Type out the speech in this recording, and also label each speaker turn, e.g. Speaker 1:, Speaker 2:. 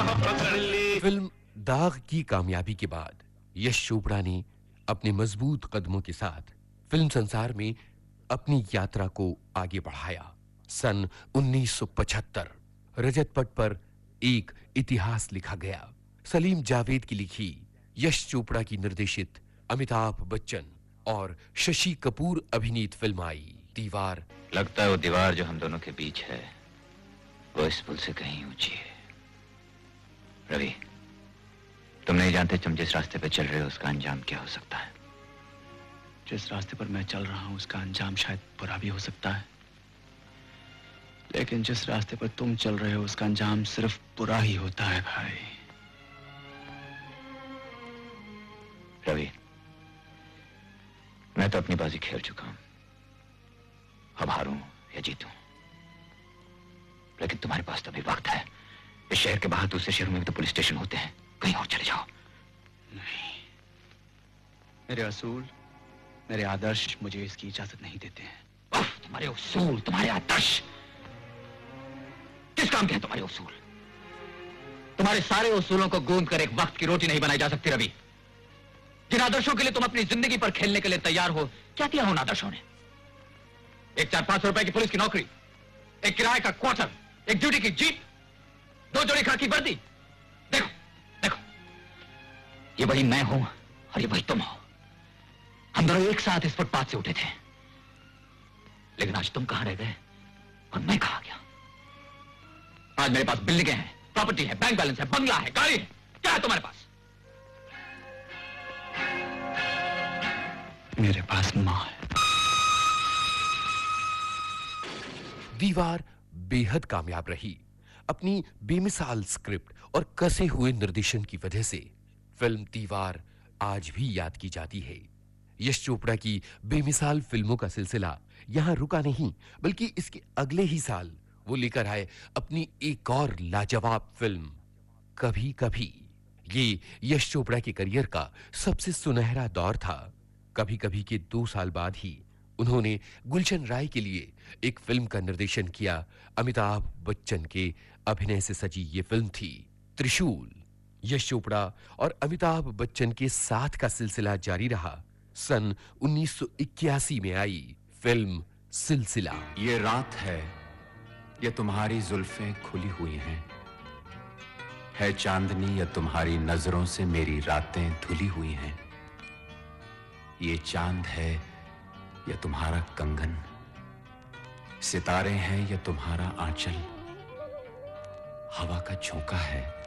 Speaker 1: राह पकड़ ली।
Speaker 2: फिल्म दाग की कामयाबी के बाद यश चोपड़ा ने अपने मजबूत कदमों के साथ फिल्म संसार में अपनी यात्रा को आगे बढ़ाया। सन 1975 रजत पट पर एक इतिहास लिखा गया। सलीम जावेद की लिखी, यश चोपड़ा की निर्देशित, अमिताभ बच्चन और शशि कपूर अभिनीत फिल्म आई दीवार।
Speaker 3: लगता है वो दीवार जो हम दोनों के बीच है वो इस पुल से कहीं ऊंची है। रवि, तुम नहीं जानते तुम जिस रास्ते पर चल रहे हो उसका अंजाम क्या हो सकता है।
Speaker 4: जिस रास्ते पर मैं चल रहा हूं उसका अंजाम शायद बुरा भी हो सकता है, लेकिन जिस रास्ते पर तुम चल रहे हो उसका अंजाम सिर्फ बुरा ही होता है भाई।
Speaker 3: रवि, मैं तो अपनी बाजी खेल चुका हूं। अब हारूं या जीतूं, लेकिन तुम्हारे पास तो अभी वक्त है। इस शहर के बाहर दूसरे शहरों में भी तो पुलिस स्टेशन होते हैं, कहीं और चले जाओ।
Speaker 4: नहीं, मेरे असूल, मेरे आदर्श मुझे इसकी इजाजत नहीं देते हैं।
Speaker 3: तुम्हारे उसूल, तुम्हारे आदर्श किस काम के हैं? तुम्हारे उसूल, तुम्हारे सारे उसूलों को गूंद कर एक वक्त की रोटी नहीं बनाई जा सकती। रवि, जिन आदर्शों के लिए तुम अपनी जिंदगी पर खेलने के लिए तैयार हो, क्या किया उन आदर्शों ने? एक 400-500 रुपए की पुलिस की नौकरी, एक किराए का क्वार्टर, एक ड्यूटी की जीप, 2 जोड़ी खाकी वर्दी। देखो देखो, ये वही मैं हूं और ये वही तुम हो। हम दोनों एक साथ इस फुटपाथ से उठे थे, लेकिन आज तुम कहां रह गए और मैं कहां गया? आज मेरे पास बिल्डिंगें हैं, प्रॉपर्टी है, बैंक बैलेंस है, बंगला है, गाड़ी है। क्या है तुम्हारे पास?
Speaker 4: मेरे पास मां है।
Speaker 2: दीवार बेहद कामयाब रही। अपनी बेमिसाल स्क्रिप्ट और कसे हुए निर्देशन की वजह से फिल्म दीवार आज भी याद की जाती है। यश चोपड़ा की बेमिसाल फिल्मों का सिलसिला यहां रुका नहीं, बल्कि इसके अगले ही साल वो लेकर आए अपनी एक और लाजवाब फिल्म कभी कभी। ये यश चोपड़ा के करियर का सबसे सुनहरा दौर था। कभी कभी के 2 साल बाद ही उन्होंने गुलशन राय के लिए एक फिल्म का निर्देशन किया। अमिताभ बच्चन के अभिनय से सजी ये फिल्म थी त्रिशूल। यश चोपड़ा और अमिताभ बच्चन के साथ का सिलसिला जारी रहा। सन 1981 में आई फिल्म सिलसिला।
Speaker 5: ये रात है, ये तुम्हारी जुल्फें खुली हुई हैं, है चांदनी या तुम्हारी नजरों से मेरी रातें धुली हुई हैं। ये चांद है या तुम्हारा कंगन, सितारे हैं या तुम्हारा आंचल, हवा का झोंका है